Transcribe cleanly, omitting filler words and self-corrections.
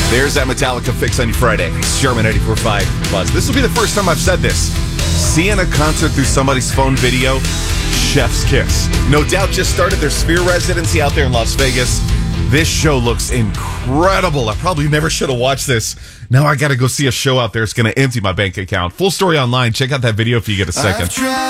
There's that Metallica fix on your Friday. Sherman 84.5 Buzz. This will be the first time I've said this. Seeing a concert through somebody's phone video, chef's kiss. No Doubt just started their Sphere residency out there in Las Vegas. This show looks incredible. I probably never should have watched this. Now I got to go see a show out there. It's going to empty my bank account. Full story online. Check out that video if you get a second.